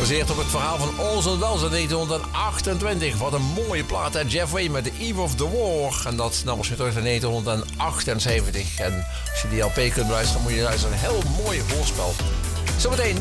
Gebaseerd op het verhaal van Orson Welles in 1928. Wat een mooie plaat, hè? Jeff Wayne met The Eve of the War. En dat nam je terug in 1978. En als je die LP kunt luisteren, moet je luisteren. Een heel mooi hoorspel. Zometeen